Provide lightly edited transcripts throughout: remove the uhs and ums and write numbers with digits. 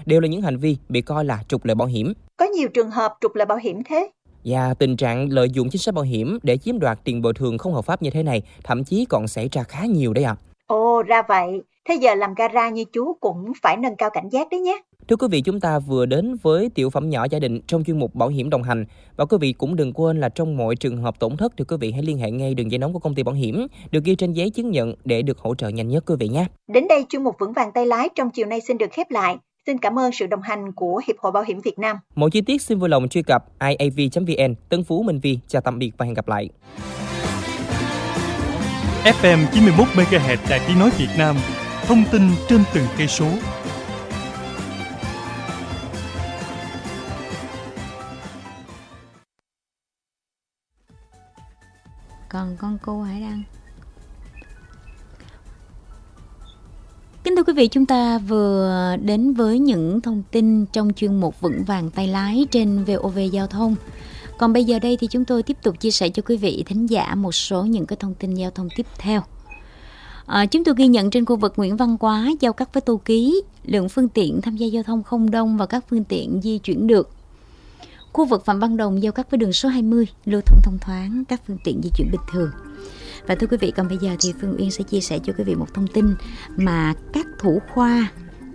đều là những hành vi bị coi là trục lợi bảo hiểm. Có nhiều trường hợp trục lợi bảo hiểm thế. Và tình trạng lợi dụng chính sách bảo hiểm để chiếm đoạt tiền bồi thường không hợp pháp như thế này thậm chí còn xảy ra khá nhiều đấy ạ. Ồ, ra vậy. Thế giờ làm gara như chú cũng phải nâng cao cảnh giác đấy nhé. Thưa quý vị, chúng ta vừa đến với tiểu phẩm nhỏ gia đình trong chuyên mục Bảo hiểm đồng hành. Và quý vị cũng đừng quên là trong mọi trường hợp tổn thất thì quý vị hãy liên hệ ngay đường dây nóng của công ty bảo hiểm được ghi trên giấy chứng nhận để được hỗ trợ nhanh nhất quý vị nhé. Đến đây chuyên mục Vững vàng tay lái trong chiều nay xin được khép lại. Xin cảm ơn sự đồng hành của Hiệp hội Bảo hiểm Việt Nam. Mọi chi tiết xin vui lòng truy cập iav.vn. Tân Phú Minh Vi chào tạm biệt và hẹn gặp lại. FM 91 MHz Đài Tiếng nói Việt Nam. Thông tin trên từng cây số. Còn con cô Hải Đăng. Kính thưa quý vị, chúng ta vừa đến với những thông tin trong chuyên mục Vững vàng tay lái trên VOV Giao thông. Còn bây giờ đây thì chúng tôi tiếp tục chia sẻ cho quý vị thính giả một số những cái thông tin giao thông tiếp theo. Chúng tôi ghi nhận trên khu vực Nguyễn Văn Quá giao cắt với Tô Ký, lượng phương tiện tham gia giao thông không đông và các phương tiện di chuyển được. Khu vực Phạm Văn Đồng giao cắt với đường số 20, lưu thông thông thoáng, các phương tiện di chuyển bình thường. Và thưa quý vị, còn bây giờ thì Phương Uyên sẽ chia sẻ cho quý vị một thông tin mà các thủ khoa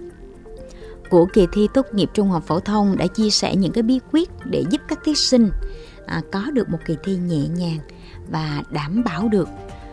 của kỳ thi tốt nghiệp trung học phổ thông đã chia sẻ những cái bí quyết để giúp các thí sinh có được một kỳ thi nhẹ nhàng và đảm bảo được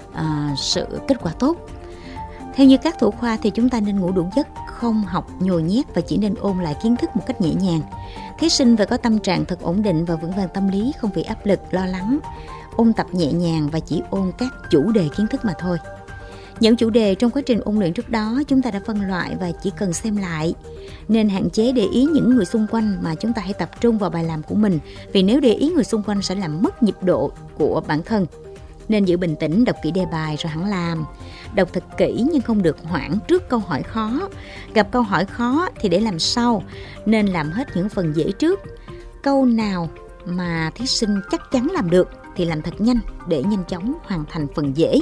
sự kết quả tốt. Theo như các thủ khoa thì chúng ta nên ngủ đủ giấc, không học nhồi nhét và chỉ nên ôn lại kiến thức một cách nhẹ nhàng. Thí sinh phải có tâm trạng thật ổn định và vững vàng tâm lý, không bị áp lực, lo lắng. Ôn tập nhẹ nhàng và chỉ ôn các chủ đề kiến thức mà thôi. Những chủ đề trong quá trình ôn luyện trước đó chúng ta đã phân loại và chỉ cần xem lại. Nên hạn chế để ý những người xung quanh mà chúng ta hãy tập trung vào bài làm của mình. Vì nếu để ý người xung quanh sẽ làm mất nhịp độ của bản thân. Nên giữ bình tĩnh, đọc kỹ đề bài rồi hẳn làm. Đọc thật kỹ nhưng không được hoảng trước câu hỏi khó. Gặp câu hỏi khó thì để làm sau. Nên làm hết những phần dễ trước. Câu nào mà thí sinh chắc chắn làm được thì làm thật nhanh để nhanh chóng hoàn thành phần dễ.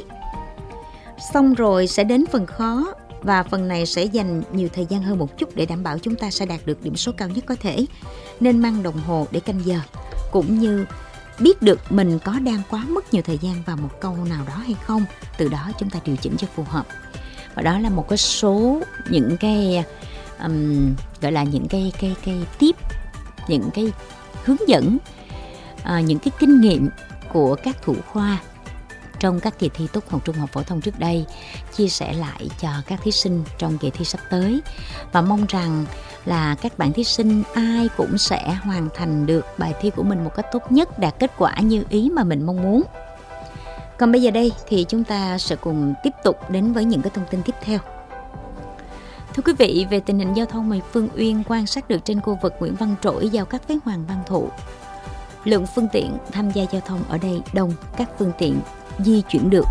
Xong rồi sẽ đến phần khó. Và phần này sẽ dành nhiều thời gian hơn một chút để đảm bảo chúng ta sẽ đạt được điểm số cao nhất có thể. Nên mang đồng hồ để canh giờ. Cũng như biết được mình có đang quá mất nhiều thời gian vào một câu nào đó hay không. Từ đó chúng ta điều chỉnh cho phù hợp. Và đó là một cái số những cái gọi là những cái tip, những cái hướng dẫn, những cái kinh nghiệm của các thủ khoa trong các kỳ thi tốt nghiệp trung học phổ thông trước đây, chia sẻ lại cho các thí sinh trong kỳ thi sắp tới. Và mong rằng là các bạn thí sinh ai cũng sẽ hoàn thành được bài thi của mình một cách tốt nhất, đạt kết quả như ý mà mình mong muốn. Còn bây giờ đây thì chúng ta sẽ cùng tiếp tục đến với những cái thông tin tiếp theo. Thưa quý vị, về tình hình giao thông mà Phương Uyên quan sát được trên khu vực Nguyễn Văn Trỗi giao cắt với Hoàng Văn Thụ, lượng phương tiện tham gia giao thông ở đây đông, các phương tiện di chuyển được.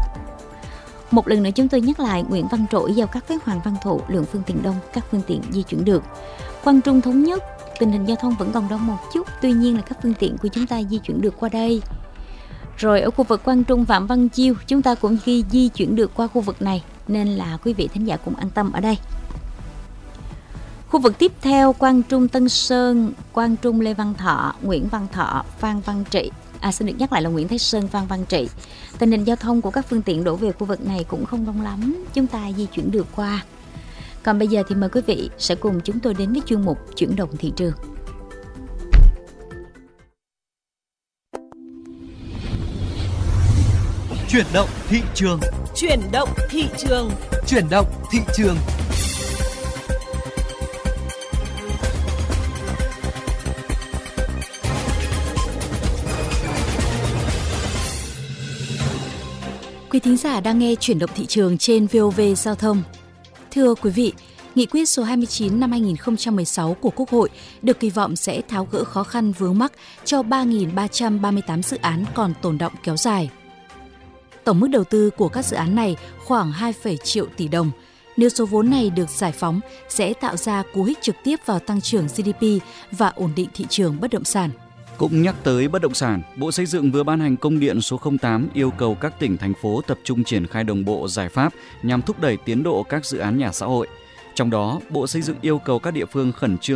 Một lần nữa chúng tôi nhắc lại, Nguyễn Văn Trỗi giao cắt với Hoàng Văn Thụ, lượng phương tiện đông, các phương tiện di chuyển được. Quang Trung Thống Nhất, tình hình giao thông vẫn còn đông một chút, tuy nhiên là các phương tiện của chúng ta di chuyển được qua đây. Rồi ở khu vực Quang Trung Phạm Văn Chiêu, chúng ta cũng di chuyển được qua khu vực này, nên là quý vị thính giả cũng an tâm ở đây. Khu vực tiếp theo, Quang Trung Tân Sơn, Quang Trung Lê Văn Thọ, Nguyễn Văn Thọ, Phan Văn Trị. Xin được nhắc lại là Nguyễn Thái Sơn, Phan Văn Trị. Tình hình giao thông của các phương tiện đổ về khu vực này cũng không đông lắm, chúng ta di chuyển được qua. Còn bây giờ thì mời quý vị sẽ cùng chúng tôi đến với chuyên mục Chuyển động thị trường. Chuyển động thị trường. Chuyển động thị trường. Chuyển động thị trường. Quý thính giả đang nghe Chuyển động thị trường trên VOV Giao thông. Thưa quý vị, Nghị quyết số 29 năm 2016 của Quốc hội được kỳ vọng sẽ tháo gỡ khó khăn vướng mắc cho 3.338 dự án còn tồn đọng kéo dài. Tổng mức đầu tư của các dự án này khoảng 2,1 triệu tỷ đồng. Nếu số vốn này được giải phóng, sẽ tạo ra cú hích trực tiếp vào tăng trưởng GDP và ổn định thị trường bất động sản. Cũng nhắc tới bất động sản, Bộ Xây dựng vừa ban hành công điện số 08 yêu cầu các tỉnh, thành phố tập trung triển khai đồng bộ giải pháp nhằm thúc đẩy tiến độ các dự án nhà xã hội. Trong đó, Bộ Xây dựng yêu cầu các địa phương khẩn trương